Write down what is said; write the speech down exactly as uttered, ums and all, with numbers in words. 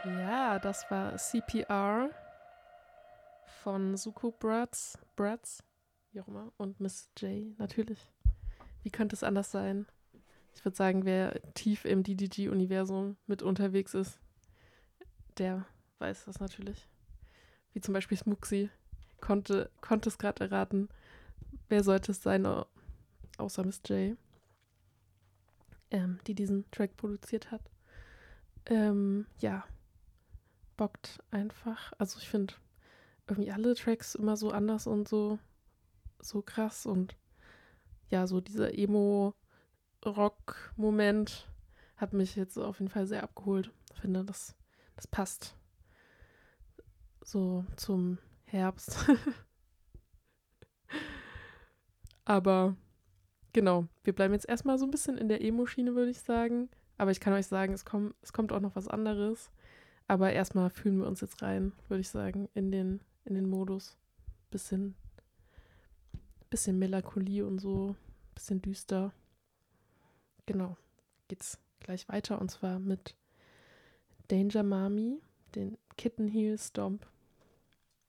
Ja, das war C P R von Zuko Bratz, Bratz, wie auch immer, und Miss J natürlich. Wie könnte es anders sein? Ich würde sagen, wer tief im D D G-Universum mit unterwegs ist, der weiß das natürlich. Wie zum Beispiel Smuxi konnte, konnte es gerade erraten. Wer sollte es sein, au- außer Miss J, ähm, die diesen Track produziert hat. Ähm, ja, bockt einfach. Also ich finde irgendwie alle Tracks immer so anders und so, so krass. Und ja, so dieser Emo-Rock-Moment hat mich jetzt auf jeden Fall sehr abgeholt. Ich finde, das, das passt so zum Herbst. Aber genau, wir bleiben jetzt erstmal so ein bisschen in der Emo-Schiene, würde ich sagen. Aber ich kann euch sagen, es, komm, es kommt auch noch was anderes. Aber erstmal fühlen wir uns jetzt rein, würde ich sagen, in den, in den Modus. Bisschen, bisschen Melancholie und so, bisschen düster. Genau, geht's gleich weiter und zwar mit Danger Mami, den Kitten Heel Stomp.